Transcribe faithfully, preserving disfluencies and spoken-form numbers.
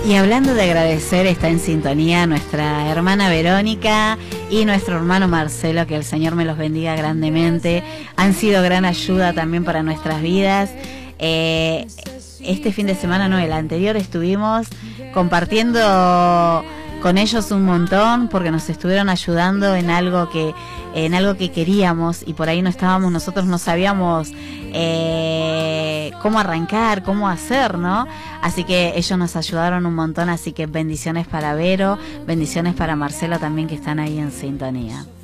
Y hablando de agradecer, está en sintonía nuestra hermana Verónica y nuestro hermano Marcelo, que el Señor me los bendiga grandemente. Han sido gran ayuda también para nuestras vidas. Eh, este fin de semana, no, el anterior, estuvimos compartiendo con ellos un montón, porque nos estuvieron ayudando en algo que en algo que queríamos, y por ahí no estábamos, nosotros no sabíamos eh, cómo arrancar, cómo hacer, ¿no? Así que ellos nos ayudaron un montón, así que bendiciones para Vero, bendiciones para Marcelo también, que están ahí en sintonía.